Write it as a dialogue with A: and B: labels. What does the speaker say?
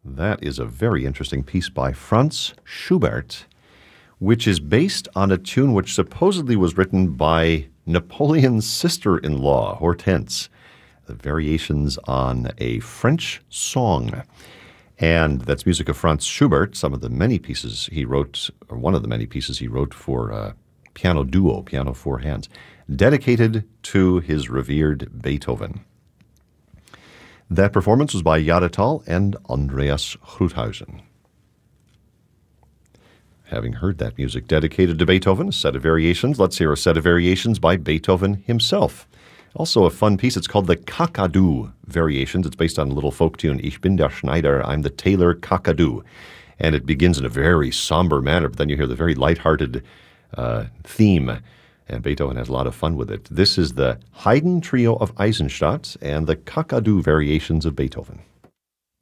A: That is a very interesting piece by Franz Schubert, which is based on a tune which supposedly was written by Napoleon's sister-in-law, Hortense. The variations on a French song. And that's music of Franz Schubert, some of the many pieces he wrote, or one of the many pieces he wrote for piano duo, piano four hands, dedicated to his revered Beethoven. That performance was by Jahretal and Andreas Gruthuysen. Having heard that music dedicated to Beethoven, a set of variations, let's hear a set of variations by Beethoven himself. Also a fun piece. It's called the Kakadu Variations. It's based on a little folk tune, Ich bin der Schneider, I'm the tailor Kakadu. And it begins in a very somber manner, but then you hear the very lighthearted theme. And Beethoven has a lot of fun with it. This is the Haydn Trio of Eisenstadt and the Kakadu Variations of Beethoven.